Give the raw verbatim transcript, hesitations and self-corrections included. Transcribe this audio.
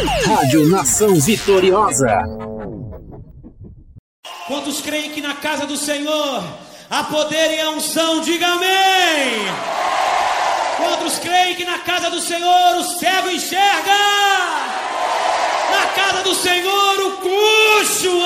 Rádio Nação Vitoriosa. Quantos creem que na casa do Senhor há poder e a unção? Diga amém. Quantos creem que na casa do Senhor o cego enxerga? Na casa do Senhor o coxo